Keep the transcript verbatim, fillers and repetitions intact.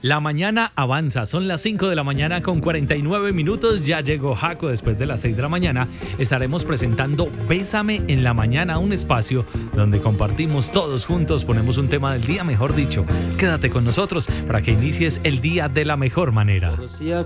La mañana avanza, son las cinco de la mañana con cuarenta y nueve minutos, ya llegó Jaco después de las seis de la mañana. Estaremos presentando Bésame en la Mañana, un espacio donde compartimos todos juntos, ponemos un tema del día, mejor dicho. Quédate con nosotros para que inicies el día de la mejor manera.